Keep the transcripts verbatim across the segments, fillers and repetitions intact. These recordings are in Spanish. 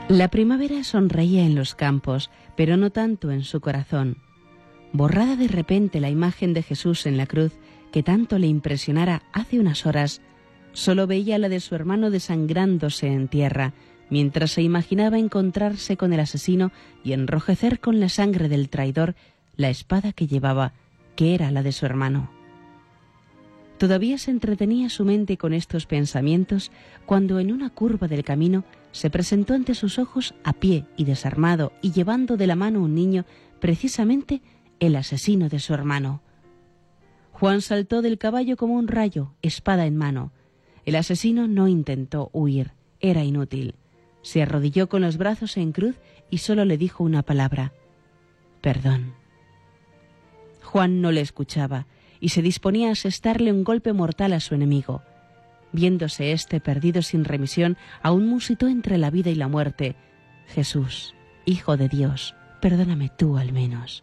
La primavera sonreía en los campos, pero no tanto en su corazón. Borrada de repente la imagen de Jesús en la cruz, que tanto le impresionara hace unas horas, solo veía la de su hermano desangrándose en tierra, mientras se imaginaba encontrarse con el asesino y enrojecer con la sangre del traidor la espada que llevaba, que era la de su hermano. Todavía se entretenía su mente con estos pensamientos cuando en una curva del camino se presentó ante sus ojos, a pie y desarmado y llevando de la mano un niño, precisamente el asesino de su hermano. Juan saltó del caballo como un rayo, espada en mano. El asesino no intentó huir, era inútil. Se arrodilló con los brazos en cruz y solo le dijo una palabra: perdón. Juan no le escuchaba y se disponía a asestarle un golpe mortal a su enemigo. Viéndose éste perdido sin remisión, aún musitó entre la vida y la muerte: Jesús, Hijo de Dios, perdóname tú al menos.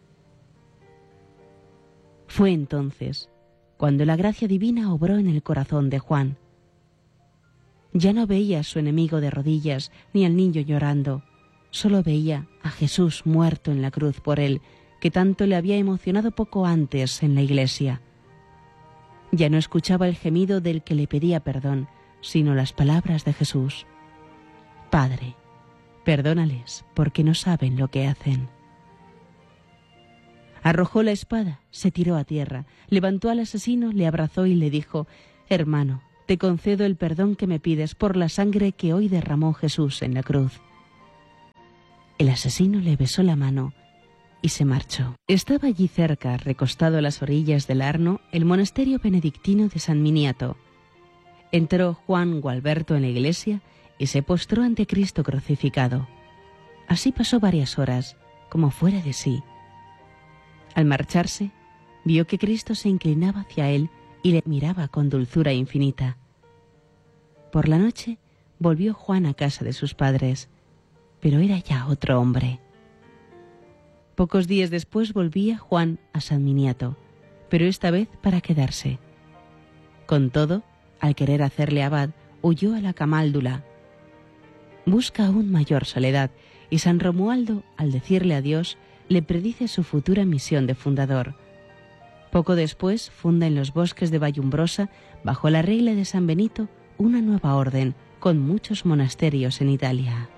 Fue entonces cuando la gracia divina obró en el corazón de Juan. Ya no veía a su enemigo de rodillas ni al niño llorando, solo veía a Jesús muerto en la cruz por él, que tanto le había emocionado poco antes en la iglesia. Ya no escuchaba el gemido del que le pedía perdón, sino las palabras de Jesús: Padre, perdónales, porque no saben lo que hacen. Arrojó la espada, se tiró a tierra, levantó al asesino, le abrazó y le dijo: Hermano, te concedo el perdón que me pides por la sangre que hoy derramó Jesús en la cruz. El asesino le besó la mano y se marchó. Estaba allí cerca, recostado a las orillas del Arno, el monasterio benedictino de San Miniato. Entró Juan Gualberto en la iglesia y se postró ante Cristo crucificado. Así pasó varias horas, como fuera de sí. Al marcharse, vio que Cristo se inclinaba hacia él y le miraba con dulzura infinita. Por la noche volvió Juan a casa de sus padres, pero era ya otro hombre. Pocos días después volvía Juan a San Miniato, pero esta vez para quedarse. Con todo, al querer hacerle abad, huyó a la Camáldula. Busca aún mayor soledad, y San Romualdo, al decirle adiós, le predice su futura misión de fundador. Poco después funda en los bosques de Vallumbrosa, bajo la regla de San Benito, una nueva orden, con muchos monasterios en Italia.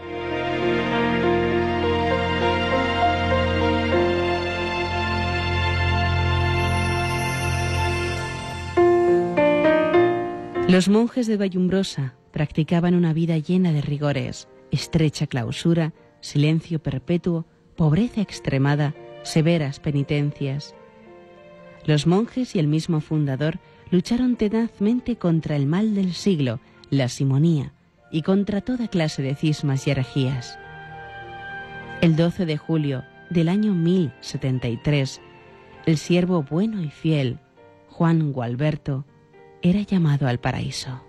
Los monjes de Vallumbrosa practicaban una vida llena de rigores, estrecha clausura, silencio perpetuo, pobreza extremada, severas penitencias. Los monjes y el mismo fundador lucharon tenazmente contra el mal del siglo, la simonía, y contra toda clase de cismas y herejías. El doce de julio del año mil setenta y tres, el siervo bueno y fiel, Juan Gualberto, era llamado al paraíso.